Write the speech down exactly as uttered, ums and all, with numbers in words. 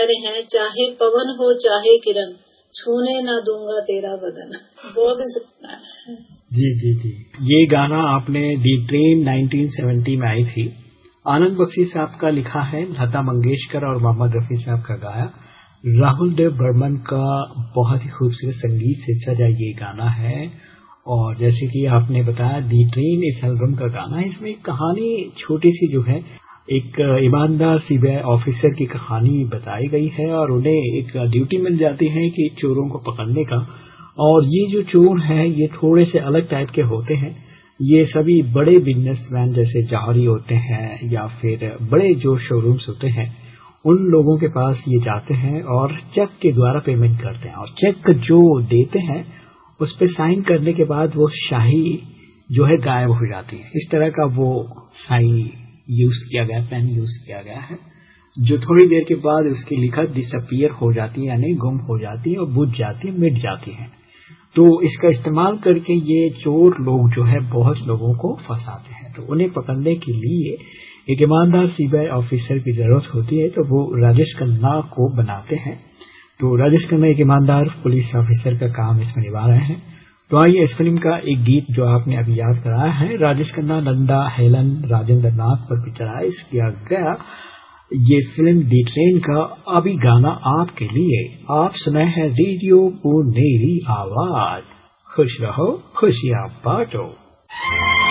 रहे हैं, चाहे पवन हो चाहे किरण, छूने ना दूंगा तेरा बदन। बहुत ही सुना है। जी जी जी, ये गाना आपने दी ट्रेन नाइनटीन सेवेंटी में आई थी, आनंद बख्शी साहब का लिखा है, लता मंगेशकर और मोहम्मद रफी साहब का गाया, राहुल देव बर्मन का बहुत ही खूबसूरत संगीत से सजा ये गाना है। और जैसे कि आपने बताया दी ट्रेन इस एल्बम का गाना है, इसमें एक कहानी छोटी सी जो है, एक ईमानदार सीबीआई ऑफिसर की कहानी बताई गई है और उन्हें एक ड्यूटी मिल जाती है कि चोरों को पकड़ने का। और ये जो चोर हैं ये थोड़े से अलग टाइप के होते हैं, ये सभी बड़े बिजनेसमैन जैसे जौहरी होते हैं या फिर बड़े जो शोरूम्स होते हैं उन लोगों के पास ये जाते हैं और चेक के द्वारा पेमेंट करते हैं, और चेक जो देते हैं उस पर साइन करने के बाद वो शाही जो है गायब हो जाती है। इस तरह का वो शाही यूज किया गया, पेन यूज किया गया है, जो थोड़ी देर के बाद उसकी लिखत डिसअपियर हो जाती है, यानी गुम हो जाती है और बुझ जाती है, मिट जाती है। तो इसका इस्तेमाल करके ये चोर लोग जो है बहुत लोगों को फंसाते हैं। तो उन्हें पकड़ने के लिए एक ईमानदार सीबीआई ऑफिसर की जरूरत होती है, तो वो राजेश खन्ना को बनाते हैं। तो राजेश खन्ना एक ईमानदार पुलिस ऑफिसर का काम इसमें निभा रहे हैं। तो आइए इस फिल्म का एक गीत जो आपने अभी याद कराया है, राजेश खन्ना, नंदा, हेलन, राजेंद्र नाथ पर पिक्चराइज किया गया ये फिल्म दी ट्रेन का अभी गाना आपके लिए। आप सुनाए हैं रेडियो पुनेरी आवाज, खुश रहो खुशियां बांटो।